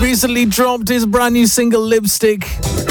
recently dropped his brand new single, Lipstick.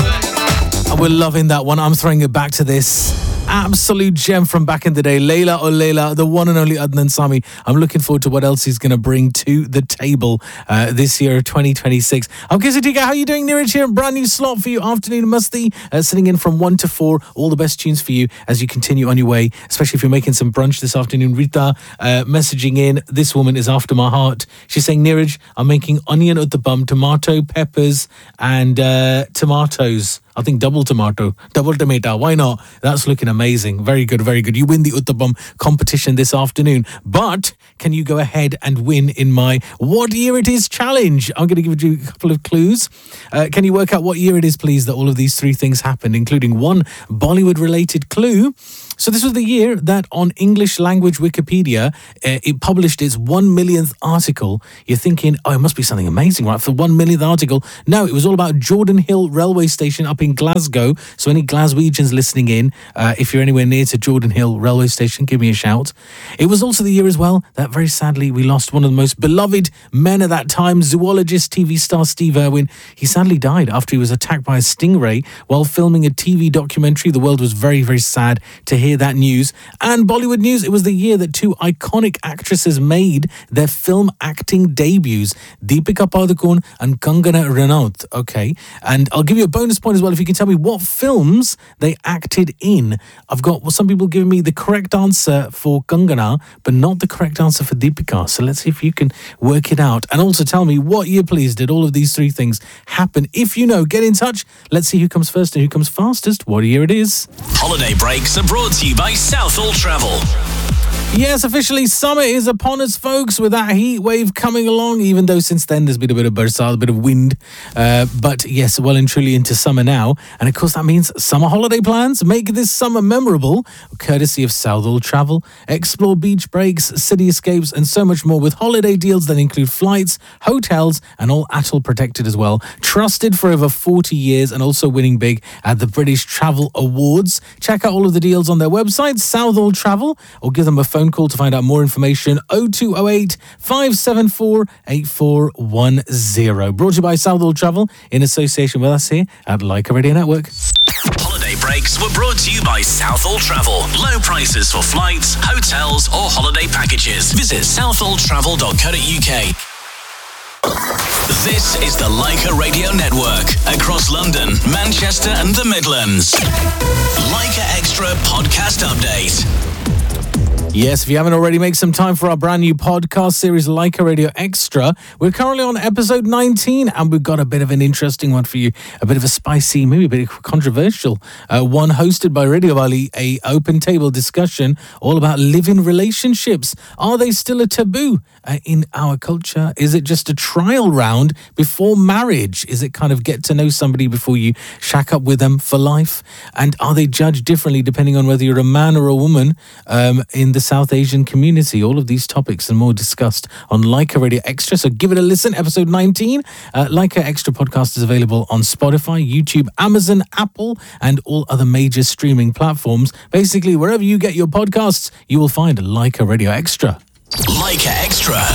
And we're loving that one. I'm throwing it back to this absolute gem from back in the day. Layla oh Layla, the one and only Adnan Sami. I'm looking forward to what else he's going to bring to the table this year, 2026. I'm Kisatika. How are you doing? Neeraj here. Brand new slot for you. Afternoon Masti, sitting in from 1 to 4. All the best tunes for you as you continue on your way, especially if you're making some brunch this afternoon. Rita messaging in. This woman is after my heart. She's saying, Neeraj, I'm making onion uttapam, tomato, peppers, and tomatoes. I think double tomato. Why not? That's looking amazing. Very good, very good. You win the Uttapam competition this afternoon. But can you go ahead and win in my What Year It Is challenge? I'm going to give you a couple of clues. Can you work out what year it is, please, that all of these three things happened, including one Bollywood-related clue? So this was the year that on English language Wikipedia, it published its 1 millionth article. You're thinking, oh, it must be something amazing, right? For 1 millionth article. No, it was all about Jordan Hill Railway Station up in Glasgow. So any Glaswegians listening in, if you're anywhere near to Jordan Hill Railway Station, give me a shout. It was also the year as well that very sadly we lost one of the most beloved men at that time, zoologist, TV star Steve Irwin. He sadly died after he was attacked by a stingray while filming a TV documentary. The world was very, very sad to hear that news. And Bollywood news, it was the year that two iconic actresses made their film acting debuts, Deepika Padukone and Kangana Ranaut. Okay, and I'll give you a bonus point as well if you can tell me what films they acted in. I've got some people giving me the correct answer for Kangana, but not the correct answer for Deepika. So let's see if you can work it out. And also tell me what year, please, did all of these three things happen? If you know, get in touch. Let's see who comes first and who comes fastest. What year it is. Holiday breaks are brought to you by Southall Travel. Yes, officially summer is upon us, folks, with that heat wave coming along, even though since then there's been a bit of barsat, a bit of wind. But yes, well and truly into summer now. And of course that means summer holiday plans. Make this summer memorable, courtesy of Southall Travel. Explore beach breaks, city escapes and so much more with holiday deals that include flights, hotels and all ATOL protected as well. Trusted for over 40 years and also winning big at the British Travel Awards. Check out all of the deals on their website, Southall Travel, or give them a phone call to find out more information. 0208 574 8410. Brought to you by Southall Travel in association with us here at Leica Radio Network. Holiday breaks were brought to you by Southall Travel. Low prices for flights, hotels or holiday packages. Visit southalltravel.co.uk. This is the Leica Radio Network across London, Manchester and the Midlands. Leica Extra Podcast Update. Yes, if you haven't already, make some time for our brand new podcast series, Leica Radio Extra. We're currently on episode 19, and we've got a bit of an interesting one for you. A bit of a spicy, maybe a bit controversial one hosted by Radio Valley, a open table discussion all about live-in relationships. Are they still a taboo in our culture? Is it just a trial round before marriage? Is it kind of get to know somebody before you shack up with them for life? And are they judged differently depending on whether you're a man or a woman in the South Asian community? All of these topics and more discussed on Leica Radio Extra. So give it a listen. Episode 19. Leica Extra podcast is available on Spotify, YouTube, Amazon, Apple, and all other major streaming platforms. Basically, wherever you get your podcasts, you will find Leica Radio Extra. Leica Extra.